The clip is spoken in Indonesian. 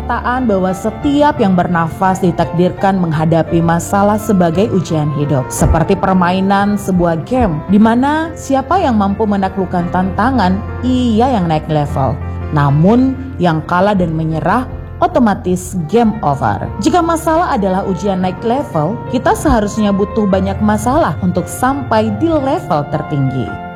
kenyataan bahwa setiap yang bernafas ditakdirkan menghadapi masalah sebagai ujian hidup. Seperti permainan sebuah game, di mana siapa yang mampu menaklukkan tantangan, ia yang naik level. Namun, yang kalah dan menyerah, otomatis game over. Jika masalah adalah ujian naik level, kita seharusnya butuh banyak masalah untuk sampai di level tertinggi.